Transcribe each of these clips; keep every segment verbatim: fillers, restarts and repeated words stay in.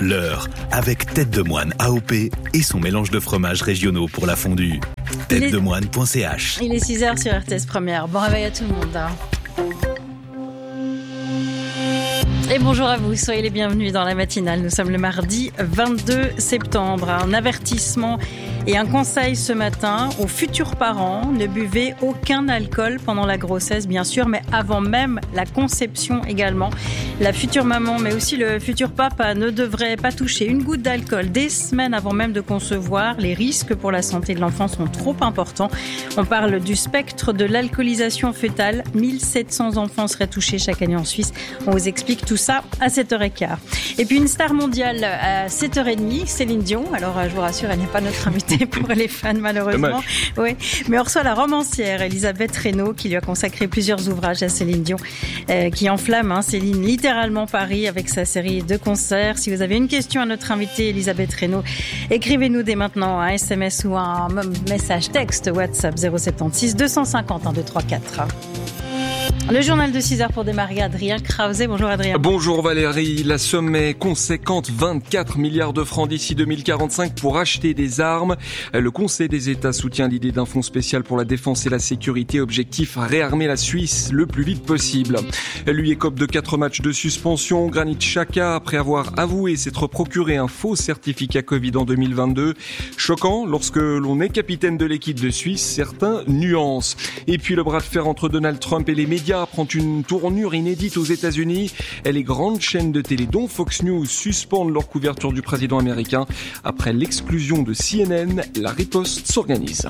l'heure, avec Tête de Moine A O P et son mélange de fromages régionaux pour la fondue. tête de moine point c h. Il est six heures sur R T S Première. Bon réveil à tout le monde. Hein. Et bonjour à vous, soyez les bienvenus dans la matinale. Nous sommes le mardi vingt-deux septembre. Un avertissement et un conseil ce matin aux futurs parents. Ne buvez aucun alcool pendant la grossesse, bien sûr, mais avant même la conception également. La future maman, mais aussi le futur papa ne devraient pas toucher une goutte d'alcool des semaines avant même de concevoir. Les risques pour la santé de l'enfant sont trop importants. On parle du spectre de l'alcoolisation fœtale. mille sept cents enfants seraient touchés chaque année en Suisse. On vous explique tout ça à sept heures quinze. Et puis une star mondiale à sept heures trente, Céline Dion. Alors je vous rassure, elle n'est pas notre invitée pour les fans malheureusement. Oui, mais on reçoit la romancière Elisabeth Reynaud qui lui a consacré plusieurs ouvrages à Céline Dion, euh, qui enflamme hein, Céline littéralement Paris avec sa série de concerts. Si vous avez une question à notre invitée Elisabeth Reynaud, écrivez-nous dès maintenant un S M S ou un message texte WhatsApp zéro sept six deux cent cinquante un deux trois quatre. Le journal de six heures pour démarrer, Adrien Krause. Bonjour Adrien. Bonjour Valérie. La somme est conséquente, vingt-quatre milliards de francs d'ici deux mille quarante-cinq pour acheter des armes. Le Conseil des États soutient l'idée d'un fonds spécial pour la défense et la sécurité. Objectif, réarmer la Suisse le plus vite possible. Lui écope de quatre matchs de suspension. Granit Xhaka, après avoir avoué s'être procuré un faux certificat Covid en deux mille vingt-deux. Choquant, lorsque l'on est capitaine de l'équipe de Suisse, certains nuances. Et puis le bras de fer entre Donald Trump et les médias prend une tournure inédite aux États-Unis. Les grandes chaînes de télé, dont Fox News, suspendent leur couverture du président américain. Après l'exclusion de C N N, la riposte s'organise.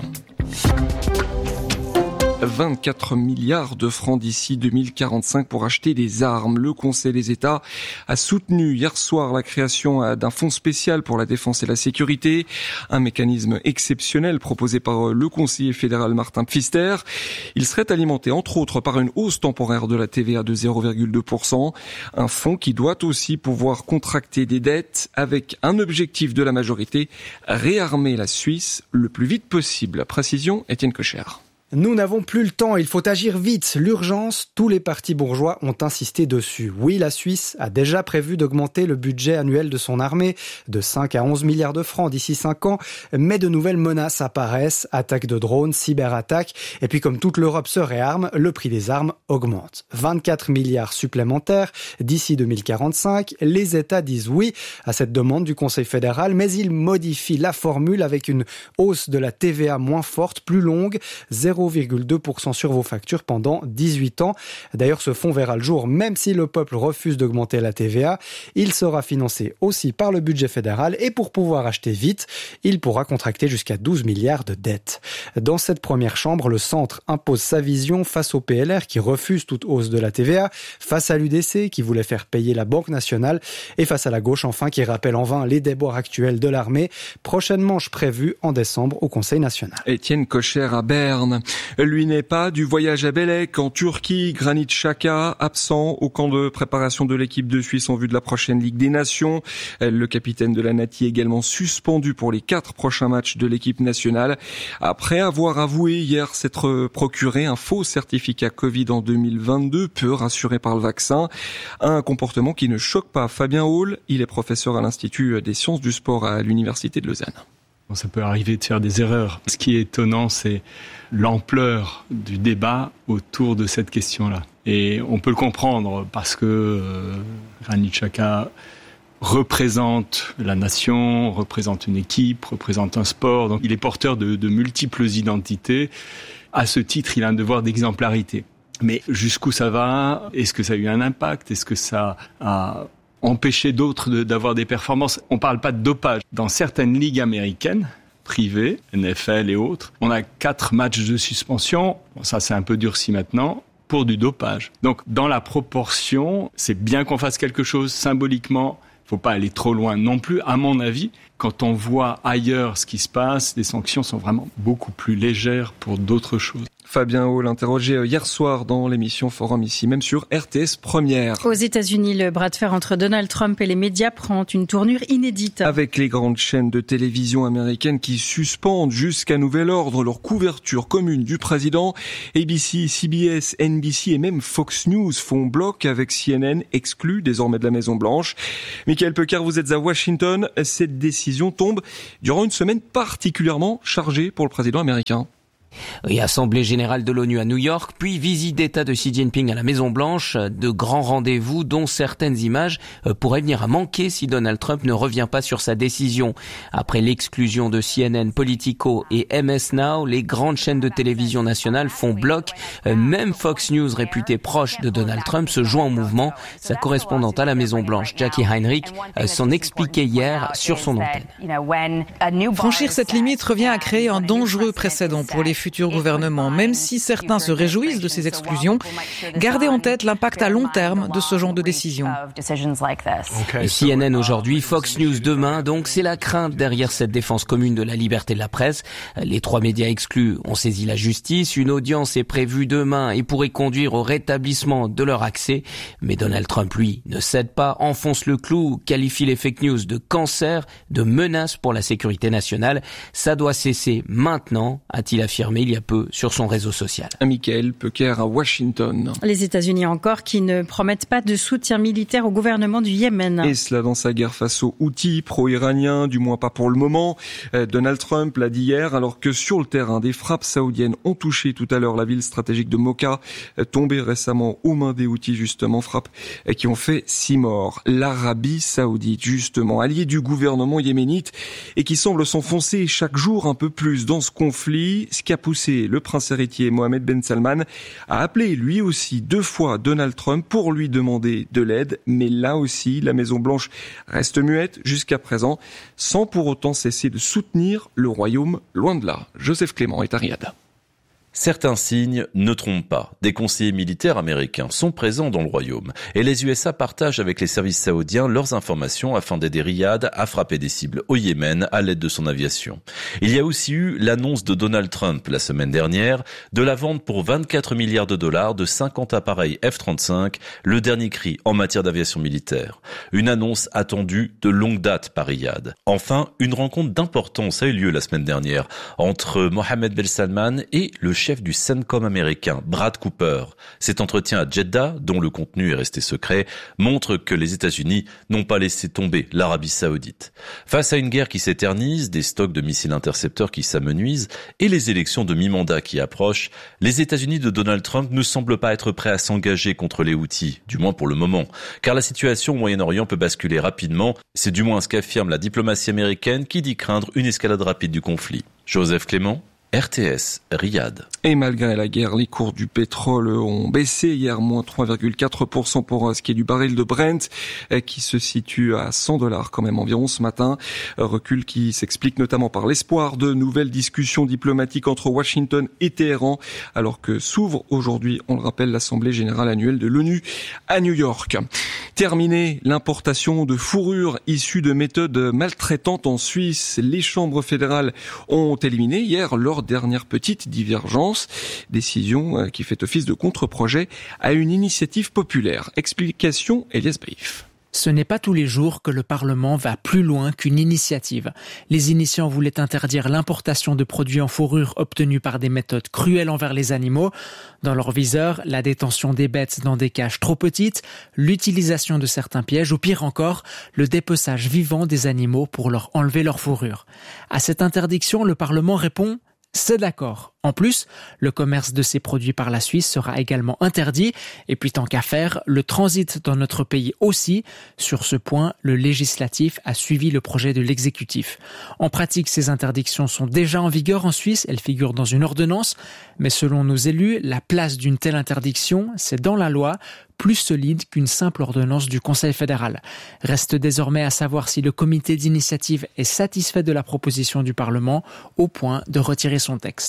vingt-quatre milliards de francs d'ici deux mille quarante-cinq pour acheter des armes. Le Conseil des États a soutenu hier soir la création d'un fonds spécial pour la défense et la sécurité. Un mécanisme exceptionnel proposé par le conseiller fédéral Martin Pfister. Il serait alimenté entre autres par une hausse temporaire de la T V A de zéro virgule deux pour cent. Un fonds qui doit aussi pouvoir contracter des dettes avec un objectif de la majorité, réarmer la Suisse le plus vite possible. Précision, Étienne Kocher. Nous n'avons plus le temps, il faut agir vite. L'urgence, tous les partis bourgeois ont insisté dessus. Oui, la Suisse a déjà prévu d'augmenter le budget annuel de son armée de cinq à onze milliards de francs d'ici cinq ans, mais de nouvelles menaces apparaissent, attaques de drones, cyberattaques, et puis comme toute l'Europe se réarme, le prix des armes augmente. vingt-quatre milliards supplémentaires d'ici deux mille quarante-cinq, les États disent oui à cette demande du Conseil fédéral, mais ils modifient la formule avec une hausse de la T V A moins forte, plus longue, zéro virgule deux pour cent sur vos factures pendant dix-huit ans. D'ailleurs, ce fonds verra le jour, même si le peuple refuse d'augmenter la T V A. Il sera financé aussi par le budget fédéral et pour pouvoir acheter vite, il pourra contracter jusqu'à douze milliards de dettes. Dans cette première chambre, le centre impose sa vision face au P L R qui refuse toute hausse de la T V A, face à l'U D C qui voulait faire payer la Banque nationale et face à la gauche enfin qui rappelle en vain les déboires actuels de l'armée. Prochaine manche prévue en décembre au Conseil national. Étienne Kocher à Berne. Lui n'est pas du voyage à Bélec en Turquie. Granit Xhaka, absent au camp de préparation de l'équipe de Suisse en vue de la prochaine Ligue des Nations. Le capitaine de la Nati est également suspendu pour les quatre prochains matchs de l'équipe nationale. Après avoir avoué hier s'être procuré un faux certificat Covid en deux mille vingt-deux, peu rassuré par le vaccin. Un comportement qui ne choque pas Fabien Hall. Il est professeur à l'Institut des sciences du sport à l'Université de Lausanne. Ça peut arriver de faire des erreurs. Ce qui est étonnant, c'est l'ampleur du débat autour de cette question-là. Et on peut le comprendre parce que euh, Granit Xhaka représente la nation, représente une équipe, représente un sport. Donc il est porteur de, de multiples identités. À ce titre, il a un devoir d'exemplarité. Mais jusqu'où ça va ? Est-ce que ça a eu un impact ? Est-ce que ça a empêcher d'autres de, d'avoir des performances? On ne parle pas de dopage. Dans certaines ligues américaines, privées, N F L et autres, on a quatre matchs de suspension. Bon, ça, c'est un peu durci maintenant, pour du dopage. Donc, dans la proportion, c'est bien qu'on fasse quelque chose symboliquement. Il ne faut pas aller trop loin non plus. À mon avis, quand on voit ailleurs ce qui se passe, les sanctions sont vraiment beaucoup plus légères pour d'autres choses. Fabien Hall, interrogé hier soir dans l'émission Forum, ici même sur R T S Première. Aux États-Unis, le bras de fer entre Donald Trump et les médias prend une tournure inédite. Avec les grandes chaînes de télévision américaines qui suspendent jusqu'à nouvel ordre leur couverture commune du président, A B C, C B S, N B C et même Fox News font bloc avec C N N, exclu désormais de la Maison-Blanche. Michael Pecker, vous êtes à Washington. Cette décision tombe durant une semaine particulièrement chargée pour le président américain. Et Assemblée générale de l'ONU à New York, puis visite d'État de Xi Jinping à la Maison-Blanche, de grands rendez-vous dont certaines images pourraient venir à manquer si Donald Trump ne revient pas sur sa décision. Après l'exclusion de C N N, Politico et M S Now, les grandes chaînes de télévision nationales font bloc. Même Fox News, réputée proche de Donald Trump, se joint au mouvement. Sa correspondante à la Maison-Blanche, Jackie Heinrich, s'en expliquait hier sur son antenne. Franchir cette limite revient à créer un dangereux précédent pour les futur gouvernement. Même si certains se réjouissent de ces exclusions, gardez en tête l'impact à long terme de ce genre de décision. Okay. C N N aujourd'hui, Fox News demain, donc c'est la crainte derrière cette défense commune de la liberté de la presse. Les trois médias exclus ont saisi la justice. Une audience est prévue demain et pourrait conduire au rétablissement de leur accès. Mais Donald Trump, lui, ne cède pas, enfonce le clou, qualifie les fake news de cancer, de menace pour la sécurité nationale. Ça doit cesser maintenant, a-t-il affirmé il y a peu sur son réseau social. Michael Pecker à Washington. Les États-Unis encore qui ne promettent pas de soutien militaire au gouvernement du Yémen. Et cela dans sa guerre face aux Houthis pro-iraniens, du moins pas pour le moment. Donald Trump l'a dit hier, alors que sur le terrain, des frappes saoudiennes ont touché tout à l'heure la ville stratégique de Mocha, tombée récemment aux mains des Houthis, justement, frappes qui ont fait six morts. L'Arabie saoudite, justement, alliée du gouvernement yéménite et qui semble s'enfoncer chaque jour un peu plus dans ce conflit, ce qui a poussé le prince héritier Mohammed Ben Salman à appeler lui aussi deux fois Donald Trump pour lui demander de l'aide. Mais là aussi, la Maison-Blanche reste muette jusqu'à présent, sans pour autant cesser de soutenir le royaume, loin de là. Joseph Clément est à Riyad. Certains signes ne trompent pas. Des conseillers militaires américains sont présents dans le royaume et les U S A partagent avec les services saoudiens leurs informations afin d'aider Riyad à frapper des cibles au Yémen à l'aide de son aviation. Il y a aussi eu l'annonce de Donald Trump la semaine dernière de la vente pour vingt-quatre milliards de dollars de cinquante appareils F trente-cinq, le dernier cri en matière d'aviation militaire. Une annonce attendue de longue date par Riyad. Enfin, une rencontre d'importance a eu lieu la semaine dernière entre Mohammed Ben Salman et le chef du CENTCOM américain, Brad Cooper. Cet entretien à Jeddah, dont le contenu est resté secret, montre que les États-Unis n'ont pas laissé tomber l'Arabie saoudite. Face à une guerre qui s'éternise, des stocks de missiles intercepteurs qui s'amenuisent et les élections de mi-mandat qui approchent, les États-Unis de Donald Trump ne semblent pas être prêts à s'engager contre les Houthis, du moins pour le moment, car la situation au Moyen-Orient peut basculer rapidement. C'est du moins ce qu'affirme la diplomatie américaine qui dit craindre une escalade rapide du conflit. Joseph Clément, R T S, Riyad. Et malgré la guerre, les cours du pétrole ont baissé hier, moins trois virgule quatre pour cent pour ce qui est du baril de Brent, qui se situe à cent dollars quand même environ ce matin. Recul qui s'explique notamment par l'espoir de nouvelles discussions diplomatiques entre Washington et Téhéran, alors que s'ouvre aujourd'hui, on le rappelle, l'Assemblée générale annuelle de l'ONU à New York. Terminé l'importation de fourrures issues de méthodes maltraitantes en Suisse. Les chambres fédérales ont éliminé hier leur dernière petite divergence, décision qui fait office de contre-projet à une initiative populaire. Explication, Elias Baïf. Ce n'est pas tous les jours que le Parlement va plus loin qu'une initiative. Les initiants voulaient interdire l'importation de produits en fourrure obtenus par des méthodes cruelles envers les animaux. Dans leur viseur, la détention des bêtes dans des cages trop petites, l'utilisation de certains pièges ou pire encore, le dépeçage vivant des animaux pour leur enlever leur fourrure. À cette interdiction, le Parlement répond « c'est d'accord ». En plus, le commerce de ces produits par la Suisse sera également interdit. Et puis tant qu'à faire, le transit dans notre pays aussi. Sur ce point, le législatif a suivi le projet de l'exécutif. En pratique, ces interdictions sont déjà en vigueur en Suisse. Elles figurent dans une ordonnance. Mais selon nos élus, la place d'une telle interdiction, c'est dans la loi, plus solide qu'une simple ordonnance du Conseil fédéral. Reste désormais à savoir si le comité d'initiative est satisfait de la proposition du Parlement au point de retirer son texte. En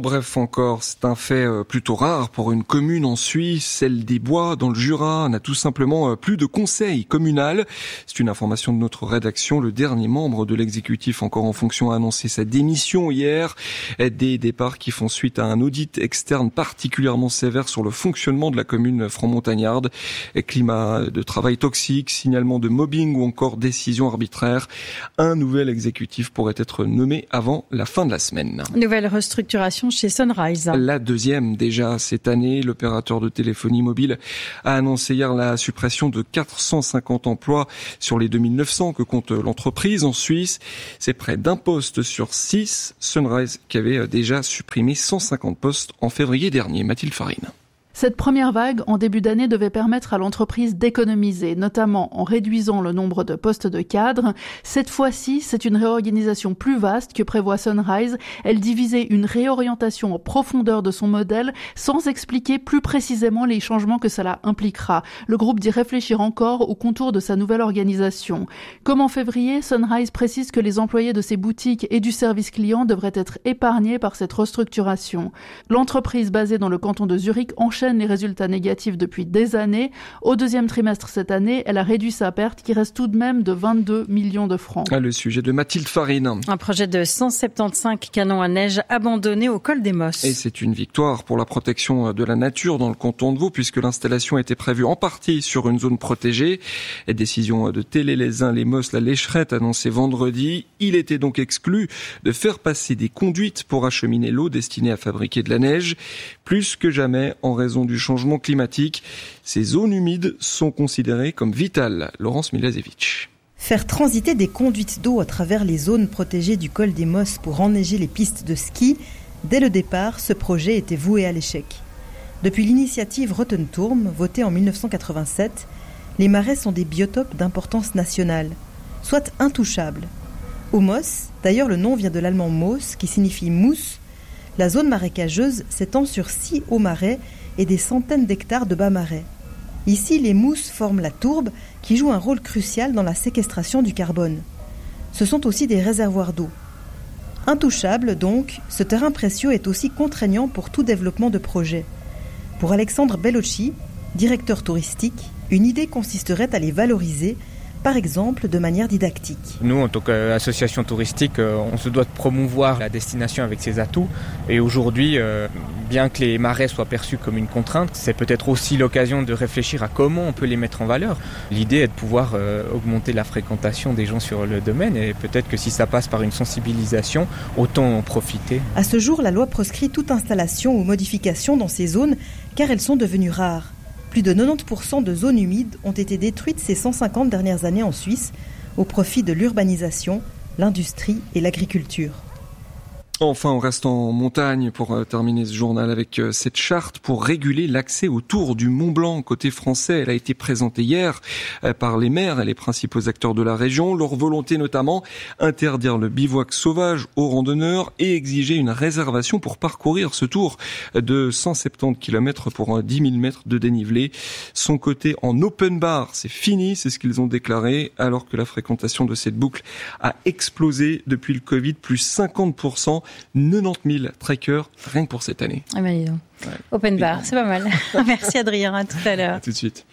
bref encore, c'est un fait plutôt rare pour une commune en Suisse, celle des Bois dans le Jura n'a tout simplement plus de conseil communal. C'est une information de notre rédaction. Le dernier membre de l'exécutif encore en fonction a annoncé sa démission hier. Des départs qui font suite à un audit externe particulièrement sévère sur le fonctionnement de la commune franc-montagnarde. Climat de travail toxique, signalement de mobbing ou encore décision arbitraire. Un nouvel exécutif pourrait être nommé avant la fin de la semaine. Nouvelle restructuration chez Sunrise. La deuxième déjà cette année. L'opérateur de téléphonie mobile a annoncé hier la suppression de quatre cent cinquante emplois sur les deux mille neuf cents que compte l'entreprise en Suisse. C'est près d'un poste sur six. Sunrise qui avait déjà supprimé cent cinquante postes en février dernier. Mathilde Farine. Cette première vague, en début d'année, devait permettre à l'entreprise d'économiser, notamment en réduisant le nombre de postes de cadres. Cette fois-ci, c'est une réorganisation plus vaste que prévoit Sunrise. Elle divisait une réorientation en profondeur de son modèle sans expliquer plus précisément les changements que cela impliquera. Le groupe dit réfléchir encore au contour de sa nouvelle organisation. Comme en février, Sunrise précise que les employés de ses boutiques et du service client devraient être épargnés par cette restructuration. L'entreprise basée dans le canton de Zurich enchaîne les résultats négatifs depuis des années. Au deuxième trimestre cette année, elle a réduit sa perte qui reste tout de même de vingt-deux millions de francs. Ah, le sujet de Mathilde Farine. Un projet de cent soixante-quinze canons à neige abandonné au col des Mosses. Et c'est une victoire pour la protection de la nature dans le canton de Vaud puisque l'installation était prévue en partie sur une zone protégée. Et décision de Télé-les-Uns, les Mosses, la Lécherette annoncée vendredi. Il était donc exclu de faire passer des conduites pour acheminer l'eau destinée à fabriquer de la neige. Plus que jamais en raison du changement climatique. Ces zones humides sont considérées comme vitales. Laurence Milazevich. Faire transiter des conduites d'eau à travers les zones protégées du col des Mosses pour enneiger les pistes de ski, dès le départ, ce projet était voué à l'échec. Depuis l'initiative Rotenturm, votée en mille neuf cent quatre-vingt-sept, les marais sont des biotopes d'importance nationale, soit intouchables. Aux Mosses, d'ailleurs le nom vient de l'allemand Moos, qui signifie mousse, la zone marécageuse s'étend sur six hauts marais et des centaines d'hectares de bas marais. Ici, les mousses forment la tourbe qui joue un rôle crucial dans la séquestration du carbone. Ce sont aussi des réservoirs d'eau. Intouchable donc, ce terrain précieux est aussi contraignant pour tout développement de projet. Pour Alexandre Bellocci, directeur touristique, une idée consisterait à les valoriser, par exemple de manière didactique. Nous, en tant qu'association touristique, on se doit de promouvoir la destination avec ses atouts. Et aujourd'hui, bien que les marais soient perçus comme une contrainte, c'est peut-être aussi l'occasion de réfléchir à comment on peut les mettre en valeur. L'idée est de pouvoir augmenter la fréquentation des gens sur le domaine et peut-être que si ça passe par une sensibilisation, autant en profiter. À ce jour, la loi proscrit toute installation ou modification dans ces zones car elles sont devenues rares. Plus de quatre-vingt-dix pour cent de zones humides ont été détruites ces cent cinquante dernières années en Suisse au profit de l'urbanisation, l'industrie et l'agriculture. Enfin, on reste en montagne pour terminer ce journal avec cette charte pour réguler l'accès au Tour du Mont Blanc. Côté français, elle a été présentée hier par les maires et les principaux acteurs de la région. Leur volonté notamment, interdire le bivouac sauvage aux randonneurs et exiger une réservation pour parcourir ce tour de cent soixante-dix kilomètres pour dix mille mètres de dénivelé. Son côté en open bar, c'est fini, c'est ce qu'ils ont déclaré, alors que la fréquentation de cette boucle a explosé depuis le Covid, plus cinquante pour cent. quatre-vingt-dix mille trekkers rien que pour cette année. Ah ben dis donc. Ouais. Open bar, c'est pas mal. Merci Adrien, à tout à l'heure. À tout de suite.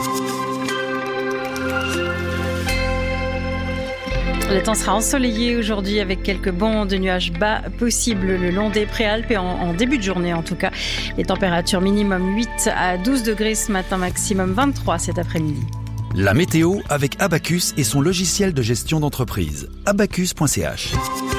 Le temps sera ensoleillé aujourd'hui avec quelques bancs de nuages bas possibles le long des Préalpes et en, en début de journée en tout cas. Les températures minimum huit à douze degrés ce matin, maximum vingt-trois cet après-midi. La météo avec Abacus et son logiciel de gestion d'entreprise. abacus point c h.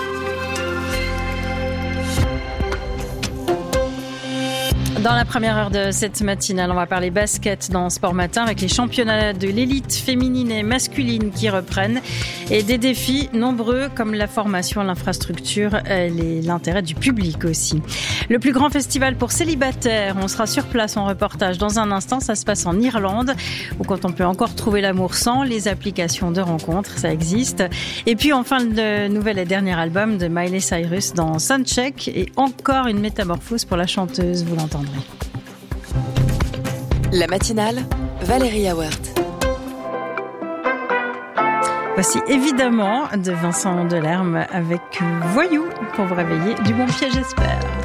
Dans la première heure de cette matinale, on va parler basket dans Sport Matin avec les championnats de l'élite féminine et masculine qui reprennent et des défis nombreux comme la formation, l'infrastructure et l'intérêt du public aussi. Le plus grand festival pour célibataires, on sera sur place en reportage dans un instant. Ça se passe en Irlande où quand on peut encore trouver l'amour sans les applications de rencontres, ça existe. Et puis enfin le nouvel et dernier album de Miley Cyrus dans Soundcheck et encore une métamorphose pour la chanteuse, vous l'entendrez. La matinale, Valérie Awert. Voici évidemment de Vincent Delerme avec Voyou pour vous réveiller du bon pied, j'espère.